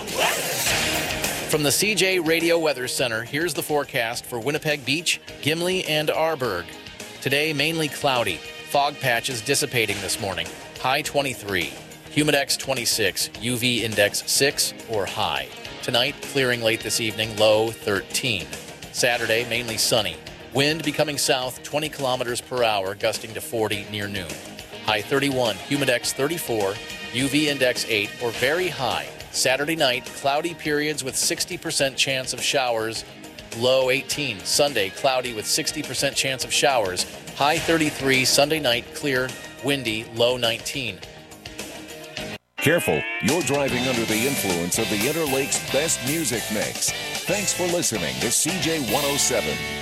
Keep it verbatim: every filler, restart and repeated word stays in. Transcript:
From the C J Radio Weather Center, here's the forecast for Winnipeg Beach, Gimli, and Arborg. Today, mainly cloudy. Fog patches dissipating this morning. High twenty-three. Humidex twenty-six. U V index six or high. Tonight, clearing late this evening, low thirteen. Saturday, mainly sunny. Wind becoming south twenty kilometers per hour, gusting to forty near noon. High thirty-one. Humidex thirty-four. U V index eight or very high. Saturday night, cloudy periods with sixty percent chance of showers, low eighteen. Sunday, cloudy with sixty percent chance of showers, high thirty-three. Sunday night, clear, windy, low nineteen. Careful, you're driving under the influence of the Interlake's best music mix. Thanks for listening to C J one oh seven.